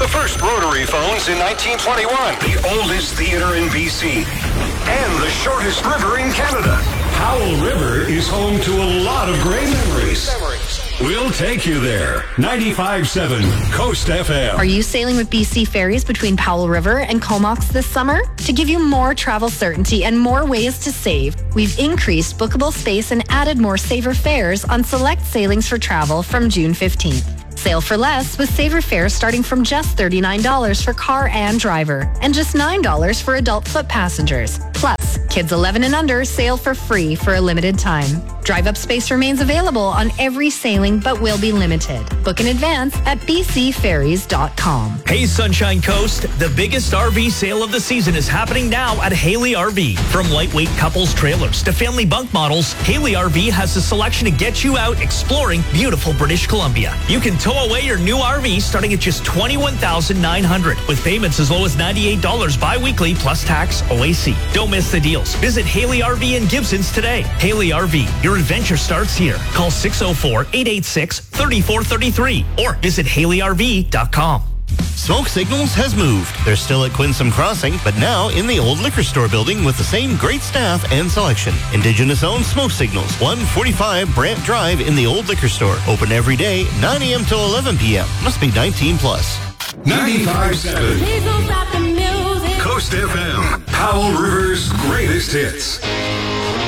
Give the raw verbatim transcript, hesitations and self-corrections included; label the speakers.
Speaker 1: The first rotary phones in nineteen twenty-one. The oldest theater in B C. And the shortest river in Canada. Powell River is home to a lot of great memories. We'll take you there. ninety-five point seven Coast F M.
Speaker 2: Are you sailing with B C Ferries between Powell River and Comox this summer? To give you more travel certainty and more ways to save, we've increased bookable space and added more Saver fares on select sailings for travel from June fifteenth. Sail for less with Saver fares starting from just thirty-nine dollars for car and driver and just nine dollars for adult foot passengers. Plus, kids eleven and under sail for free for a limited time. Drive-up space remains available on every sailing but will be limited. Book in advance at b c ferries dot com.
Speaker 3: Hey Sunshine Coast, the biggest R V sale of the season is happening now at Haley R V. From lightweight couples trailers to family bunk models, Haley R V has a selection to get you out exploring beautiful British Columbia. You can tow away your new R V starting at just twenty-one thousand nine hundred dollars with payments as low as ninety-eight dollars bi-weekly plus tax O A C. Don't miss the deals. Visit Haley R V in Gibsons today. Haley R V, your adventure starts here. Call six oh four, eight eight six, three four three three or visit haley r v dot com.
Speaker 4: Smoke Signals has moved. They're still at Quinsam Crossing, but now in the old liquor store building with the same great staff and selection. Indigenous-owned Smoke Signals, one forty-five Brant Drive in the old liquor store. Open every day, nine a.m. till eleven p.m. Must be nineteen plus.
Speaker 1: ninety-five point seven Coast F M. Powell River's greatest hits.